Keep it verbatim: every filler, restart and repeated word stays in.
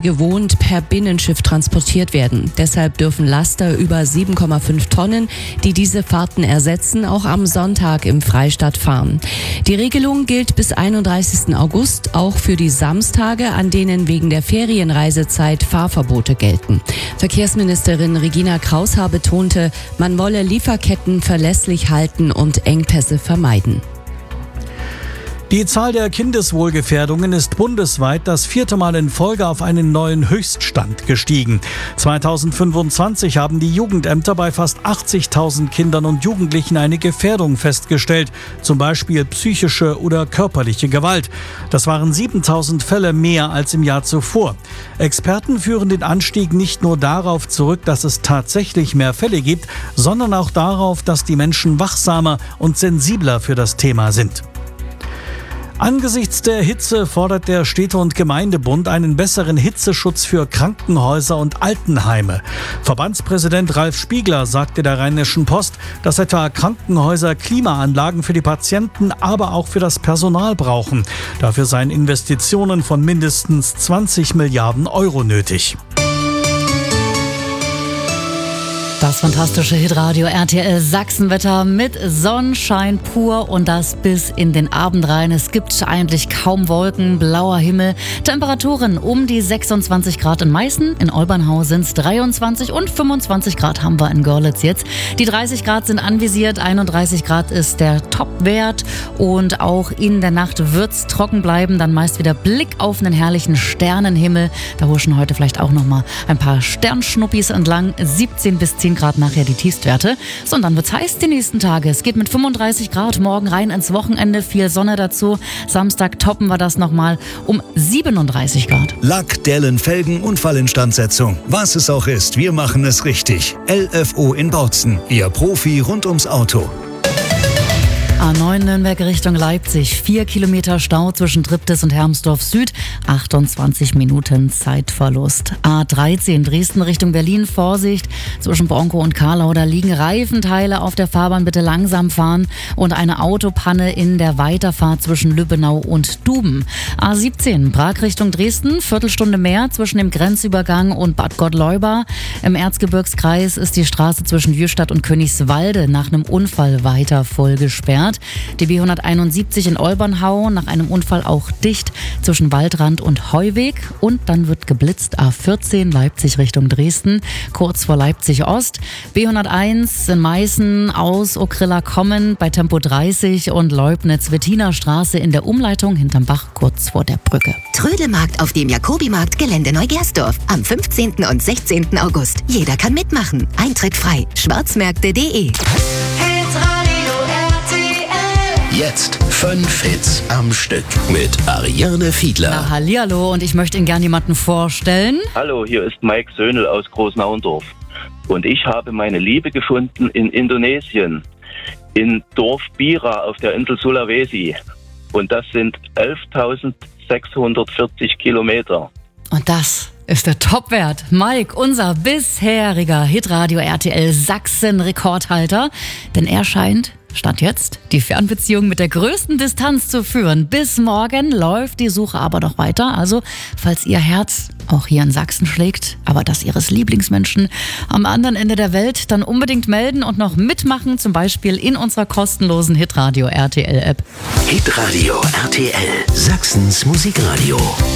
gewohnt per Binnenschiff transportiert werden. Deshalb dürfen Laster über sieben Komma fünf Tonnen, die diese Fahrten ersetzen, auch am Sonntag im Freistaat fahren. Die Regelung gilt bis einunddreißigsten August, auch für die Samstage, an denen wegen der Ferienreisezeit Fahrverbote gelten. Verkehrsministerin Regina Kraushaar betonte, man wolle Lieferketten verlässlich halten und Engpässe vermeiden. Die Zahl der Kindeswohlgefährdungen ist bundesweit das vierte Mal in Folge auf einen neuen Höchststand gestiegen. zweitausendfünfundzwanzig haben die Jugendämter bei fast achtzigtausend Kindern und Jugendlichen eine Gefährdung festgestellt, zum Beispiel psychische oder körperliche Gewalt. Das waren siebentausend Fälle mehr als im Jahr zuvor. Experten führen den Anstieg nicht nur darauf zurück, dass es tatsächlich mehr Fälle gibt, sondern auch darauf, dass die Menschen wachsamer und sensibler für das Thema sind. Angesichts der Hitze fordert der Städte- und Gemeindebund einen besseren Hitzeschutz für Krankenhäuser und Altenheime. Verbandspräsident Ralf Spiegler sagte der Rheinischen Post, dass etwa Krankenhäuser Klimaanlagen für die Patienten, aber auch für das Personal brauchen. Dafür seien Investitionen von mindestens zwanzig Milliarden Euro nötig. Das fantastische Hitradio R T L Sachsenwetter mit Sonnenschein pur und das bis in den Abend rein. Es gibt eigentlich kaum Wolken, blauer Himmel. Temperaturen um die sechsundzwanzig Grad in Meißen, in Olbernhau sind es dreiundzwanzig und fünfundzwanzig Grad haben wir in Görlitz jetzt. Die dreißig Grad sind anvisiert, einunddreißig Grad ist der Topwert und auch in der Nacht wird es trocken bleiben. Dann meist wieder Blick auf einen herrlichen Sternenhimmel. Da huschen heute vielleicht auch noch mal ein paar Sternschnuppis entlang. siebzehn bis zehn Grad nachher die Tiefstwerte. So, und dann wird's heiß die nächsten Tage. Es geht mit fünfunddreißig Grad morgen rein ins Wochenende. Viel Sonne dazu. Samstag toppen wir das nochmal um siebenunddreißig Grad. Lack, Dellen, Felgen, Unfallinstandsetzung. Was es auch ist, wir machen es richtig. L F O in Bautzen. Ihr Profi rund ums Auto. A neun Nürnberg Richtung Leipzig. Vier Kilometer Stau zwischen Triptis und Hermsdorf Süd. achtundzwanzig Minuten Zeitverlust. A dreizehn Dresden Richtung Berlin. Vorsicht. Zwischen Bronco und Karlau. Da liegen Reifenteile auf der Fahrbahn. Bitte langsam fahren. Und eine Autopanne in der Weiterfahrt zwischen Lübbenau und Duben. A siebzehn Prag Richtung Dresden. Viertelstunde mehr zwischen dem Grenzübergang und Bad Gottleuba. Im Erzgebirgskreis ist die Straße zwischen Jüstadt und Königswalde nach einem Unfall weiter voll gesperrt. Die B hunderteinundsiebzig in Olbernhau nach einem Unfall auch dicht zwischen Waldrand und Heuweg. Und dann wird geblitzt A vierzehn Leipzig Richtung Dresden, kurz vor Leipzig Ost. B hunderteins in Meißen aus Okrilla kommen bei Tempo dreißig und Leubnitz-Wettiner Straße in der Umleitung hinterm Bach kurz vor der Brücke. Trödelmarkt auf dem Jakobimarkt Gelände Neugersdorf am fünfzehnten und sechzehnten August. Jeder kann mitmachen. Eintritt frei. schwarzmärkte punkt de. Jetzt fünf Hits am Stück mit Ariane Fiedler. Na, hallihallo, und ich möchte Ihnen gerne jemanden vorstellen. Hallo, hier ist Mike Söhnel aus Großnauendorf. Und ich habe meine Liebe gefunden in Indonesien, in Dorf Bira auf der Insel Sulawesi. Und das sind elftausendsechshundertvierzig Kilometer. Und das ist der Topwert. Mike, unser bisheriger Hitradio R T L Sachsen-Rekordhalter. Denn er scheint, Stand jetzt, die Fernbeziehung mit der größten Distanz zu führen. Bis morgen läuft die Suche aber noch weiter. Also, falls Ihr Herz auch hier in Sachsen schlägt, aber das Ihres Lieblingsmenschen am anderen Ende der Welt, dann unbedingt melden und noch mitmachen, zum Beispiel in unserer kostenlosen Hitradio R T L App. Hitradio R T L, Sachsens Musikradio.